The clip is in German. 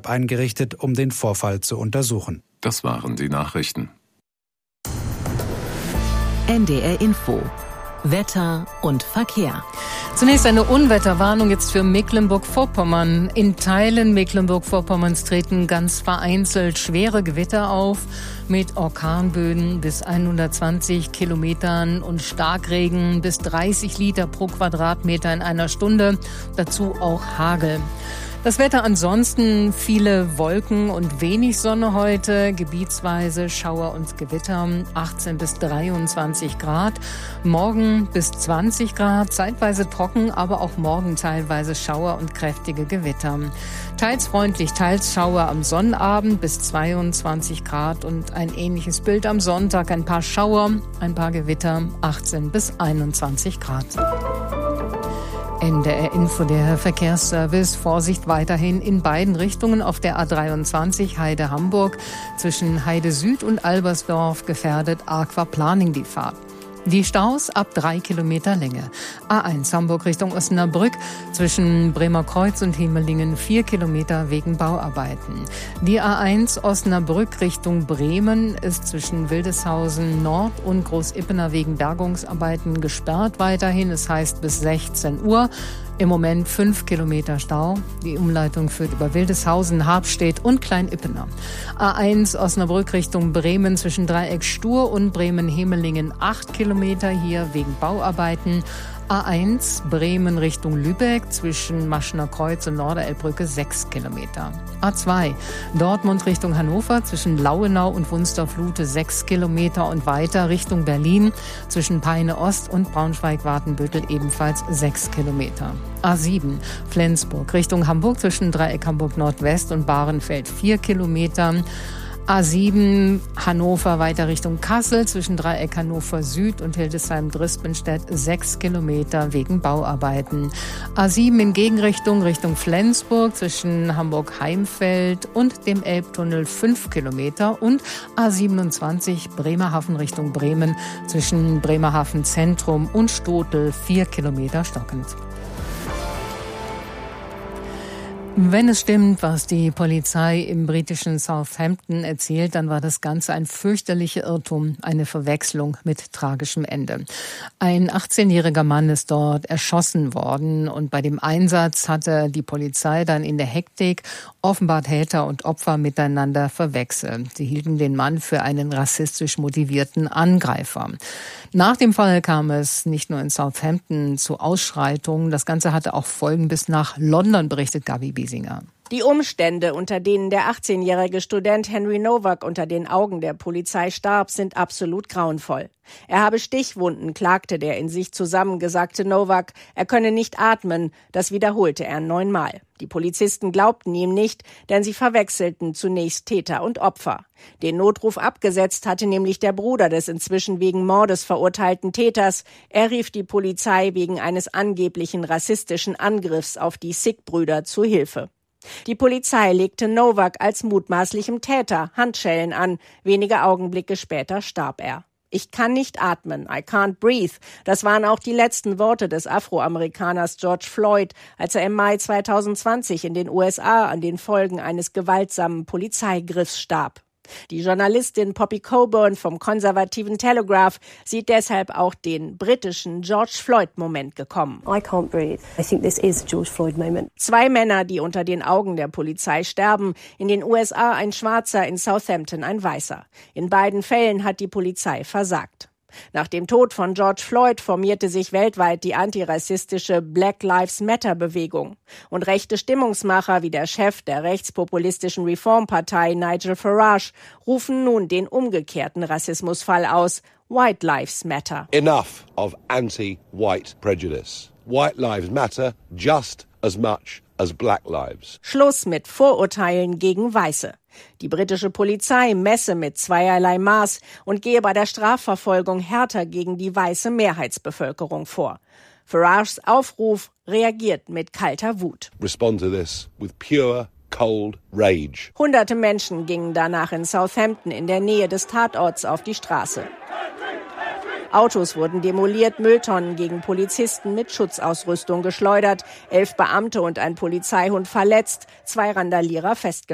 Stab eingerichtet, um den Vorfall zu untersuchen. Das waren die Nachrichten. NDR Info. Wetter und Verkehr. Zunächst eine Unwetterwarnung jetzt für Mecklenburg-Vorpommern. In Teilen Mecklenburg-Vorpommerns treten ganz vereinzelt schwere Gewitter auf mit Orkanböen bis 120 Kilometern und Starkregen bis 30 Liter pro Quadratmeter in einer Stunde. Dazu auch Hagel. Das Wetter ansonsten viele Wolken und wenig Sonne heute, gebietsweise Schauer und Gewitter, 18 bis 23 Grad. Morgen bis 20 Grad, zeitweise trocken, aber auch morgen teilweise Schauer und kräftige Gewitter. Teils freundlich, teils Schauer am Sonnabend bis 22 Grad und ein ähnliches Bild am Sonntag. Ein paar Schauer, ein paar Gewitter, 18 bis 21 Grad. NDR Info, der Verkehrsservice. Vorsicht weiterhin in beiden Richtungen auf der A23 Heide-Hamburg. Zwischen Heide Süd und Albersdorf gefährdet Aquaplaning die Fahrt. Die Staus ab 3 Kilometer Länge. A1 Hamburg Richtung Osnabrück zwischen Bremer Kreuz und Hemelingen 4 Kilometer wegen Bauarbeiten. Die A1 Osnabrück Richtung Bremen ist zwischen Wildeshausen Nord und Großippener wegen Bergungsarbeiten gesperrt weiterhin. Es heißt bis 16 Uhr. Im Moment 5 Kilometer Stau. Die Umleitung führt über Wildeshausen, Habstedt und Kleinippener. A1 Osnabrück Richtung Bremen zwischen Dreieck Stur und Bremen-Hemelingen 8 Kilometer hier wegen Bauarbeiten. A1 Bremen Richtung Lübeck zwischen Maschener Kreuz und Norderelbbrücke 6 Kilometer. A2 Dortmund Richtung Hannover zwischen Lauenau und Wunstorf-Lute 6 Kilometer und weiter Richtung Berlin zwischen Peine Ost und Braunschweig-Watenbüttel ebenfalls 6 Kilometer. A7 Flensburg Richtung Hamburg zwischen Dreieck Hamburg Nordwest und Bahrenfeld 4 Kilometer. A7 Hannover weiter Richtung Kassel zwischen Dreieck Hannover Süd und Hildesheim-Drispenstedt 6 Kilometer wegen Bauarbeiten. A7 in Gegenrichtung Richtung Flensburg zwischen Hamburg-Heimfeld und dem Elbtunnel 5 Kilometer und A27 Bremerhaven Richtung Bremen zwischen Bremerhaven Zentrum und Stotel 4 Kilometer stockend. Wenn es stimmt, was die Polizei im britischen Southampton erzählt, dann war das Ganze ein fürchterlicher Irrtum, eine Verwechslung mit tragischem Ende. Ein 18-jähriger Mann ist dort erschossen worden und bei dem Einsatz hatte die Polizei dann in der Hektik offenbar Täter und Opfer miteinander verwechselt. Sie hielten den Mann für einen rassistisch motivierten Angreifer. Nach dem Fall kam es nicht nur in Southampton zu Ausschreitungen, das Ganze hatte auch Folgen bis nach London, berichtet Gabi Biesinger. Die Umstände, unter denen der 18-jährige Student Henry Nowak unter den Augen der Polizei starb, sind absolut grauenvoll. Er habe Stichwunden, klagte der in sich zusammengesackte Nowak. Er könne nicht atmen, das wiederholte er 9-mal. Die Polizisten glaubten ihm nicht, denn sie verwechselten zunächst Täter und Opfer. Den Notruf abgesetzt hatte nämlich der Bruder des inzwischen wegen Mordes verurteilten Täters. Er rief die Polizei wegen eines angeblichen rassistischen Angriffs auf die Sikh-Brüder zu Hilfe. Die Polizei legte Nowak als mutmaßlichem Täter Handschellen an. Wenige Augenblicke später starb er. Ich kann nicht atmen, I can't breathe. Das waren auch die letzten Worte des Afroamerikaners George Floyd, als er im Mai 2020 in den USA an den Folgen eines gewaltsamen Polizeigriffs starb. Die Journalistin Poppy Coburn vom konservativen Telegraph sieht deshalb auch den britischen George Floyd-Moment gekommen. I can't breathe. I think this is a George Floyd moment. 2 Männer, die unter den Augen der Polizei sterben. In den USA ein Schwarzer, in Southampton ein Weißer. In beiden Fällen hat die Polizei versagt. Nach dem Tod von George Floyd formierte sich weltweit die antirassistische Black Lives Matter-Bewegung. Und rechte Stimmungsmacher wie der Chef der rechtspopulistischen Reformpartei Nigel Farage rufen nun den umgekehrten Rassismusfall aus: White Lives Matter. Enough of anti-white prejudice. White lives matter just as much as black lives. Schluss mit Vorurteilen gegen Weiße. Die britische Polizei messe mit zweierlei Maß und gehe bei der Strafverfolgung härter gegen die weiße Mehrheitsbevölkerung vor. Farages Aufruf reagiert mit kalter Wut. Respond to this with pure, cold rage. Hunderte Menschen gingen danach in Southampton in der Nähe des Tatorts auf die Straße. Autos wurden demoliert, Mülltonnen gegen Polizisten mit Schutzausrüstung geschleudert, 11 Beamte und ein Polizeihund verletzt, 2 Randalierer festgenommen.